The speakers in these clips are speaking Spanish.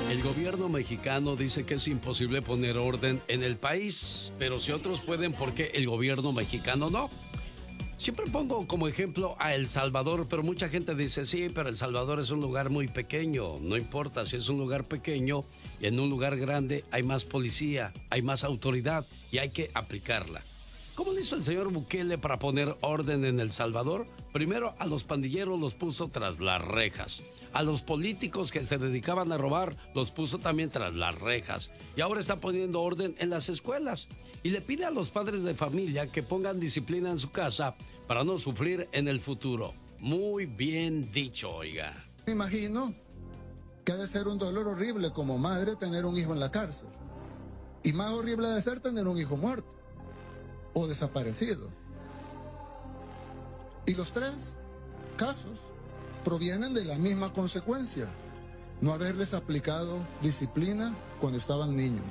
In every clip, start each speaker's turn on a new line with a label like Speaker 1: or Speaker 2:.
Speaker 1: El gobierno mexicano dice que es imposible poner orden en el país, pero si otros pueden, ¿por qué el gobierno mexicano no? Siempre pongo como ejemplo a El Salvador, pero mucha gente dice, sí, pero El Salvador es un lugar muy pequeño. No importa si es un lugar pequeño, y en un lugar grande hay más policía, hay más autoridad y hay que aplicarla. ¿Cómo lo hizo el señor Bukele para poner orden en El Salvador? Primero, a los pandilleros los puso tras las rejas. A los políticos que se dedicaban a robar los puso también tras las rejas. Y ahora está poniendo orden en las escuelas. Y le pide a los padres de familia que pongan disciplina en su casa para no sufrir en el futuro. Muy bien dicho, oiga.
Speaker 2: Me imagino que ha de ser un dolor horrible como madre tener un hijo en la cárcel. Y más horrible ha de ser tener un hijo muerto o desaparecido. Y los tres casos provienen de la misma consecuencia: no haberles aplicado disciplina cuando estaban niños.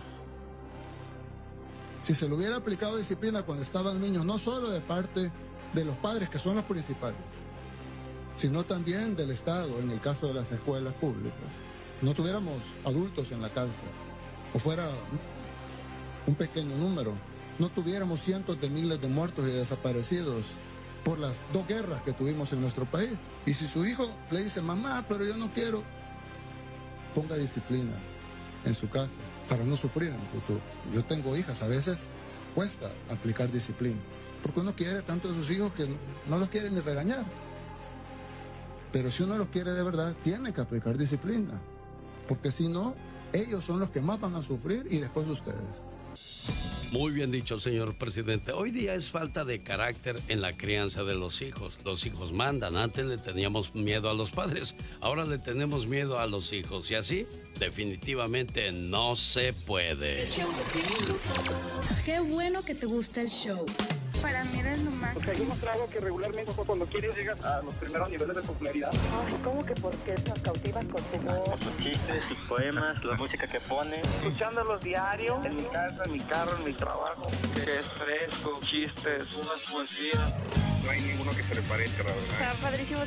Speaker 2: Si se le hubiera aplicado disciplina cuando estaban niños, no solo de parte de los padres, que son los principales, sino también del Estado, en el caso de las escuelas públicas, no tuviéramos adultos en la cárcel, o fuera un pequeño número, no tuviéramos cientos de miles de muertos y desaparecidos por las 2 guerras que tuvimos en nuestro país. Y si su hijo le dice, mamá, pero yo no quiero, ponga disciplina en su casa para no sufrir en el futuro. Yo tengo hijas, a veces cuesta aplicar disciplina, porque uno quiere tanto a sus hijos que no los quiere ni regañar. Pero si uno los quiere de verdad, tiene que aplicar disciplina, porque si no, ellos son los que más van a sufrir y después ustedes.
Speaker 1: Muy bien dicho, señor presidente. Hoy día es falta de carácter en la crianza de los hijos. Los hijos mandan. Antes le teníamos miedo a los padres, ahora le tenemos miedo a los hijos. Y así, definitivamente no se puede.
Speaker 3: Qué bueno que te gusta el show.
Speaker 4: Para mí eres lo máximo.
Speaker 5: Porque hay demostrado que regularmente cuando quieres llegas a los primeros niveles de popularidad.
Speaker 4: Ay, ¿cómo que por qué nos cautivas con tu voz?
Speaker 6: Por sus chistes, sus poemas, la música que pone.
Speaker 5: Escuchándolos diario, en mi casa, en mi carro, en mi trabajo. Que es fresco, chistes, unas poesías.
Speaker 7: No hay ninguno que se le parezca, la verdad.
Speaker 4: Está padrísimo